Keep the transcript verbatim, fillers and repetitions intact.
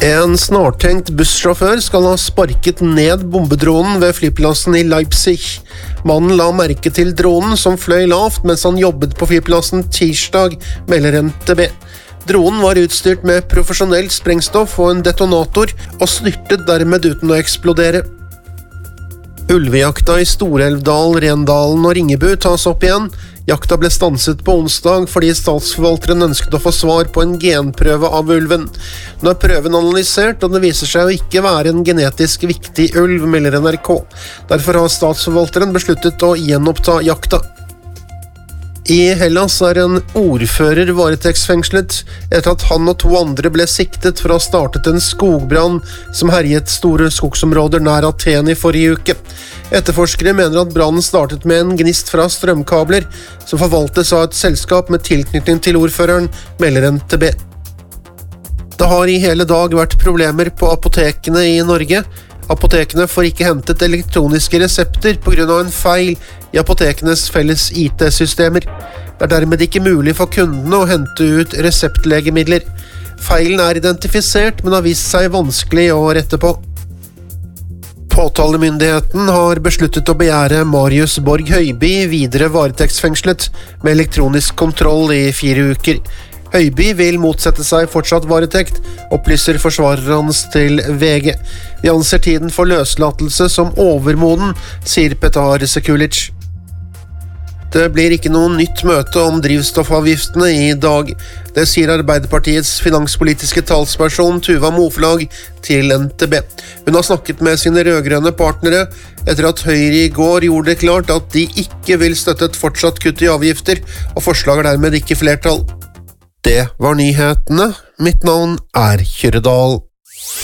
En snartenkt bussjåfør skal ha sparket ned bombedronen ved flyplassen i Leipzig. Mannen la merke til dronen som fløy lavt mens han jobbet på flyplassen tirsdag, melder N T B. Dronen var utstyrt med profesjonelt sprengstoff og en detonator, og styrtet dermed uten å eksplodere. Ulvejakta i Storelvdal, Rendalen og Ringebu tas opp igjen. Jakta ble stanset på onsdag fordi statsforvalteren ønsket å få svar på en genprøve av ulven. Nå er prøven analysert, og det viser seg å ikke være en genetisk viktig ulv, melder N R K. Derfor har statsforvalteren besluttet å gjenoppta jakta. I Hellas er en ordfører varetektsfengslet etter at han og to andre ble siktet for å ha startet en skogbrann som herjet store skogsområder nær Aten i forrige uke. Etterforskere mener at brannen startet med en gnist fra strømkabler som forvaltes av et selskap med tilknytning til ordføreren, melder N T B. Det har i hele dag vært problemer på apotekene i Norge. Apotekene får ikke hentet elektroniske resepter på grunn av en feil i apotekenes felles I T-systemer. Det er dermed ikke mulig for kundene å hente ut reseptlegemidler. Feilen er identifisert, men har vist seg vanskelig å rette på. Påtalemyndigheten har besluttet å begjære Marius Borg Høiby videre varetektsfengslet med elektronisk kontroll i fire uker. Høiby vil motsette seg fortsatt varetekt, opplyser forsvareren hans til V G. Vi anser tiden for løslatelse som overmoden, sier Petar Sekulic. Det blir ikke noe nytt møte om drivstoffavgiftene i dag. Det sier Arbeiderpartiets finanspolitiske talsperson Tuva Moflag til N T B. Hun har snakket med sine rødgrønne partnere etter at Høyre i går gjorde det klart at de ikke vil støtte et fortsatt kutt i avgifter, og forslaget er dermed ikke flertall. Det var nyhetene. Mitt navn er Kyrre Dahl.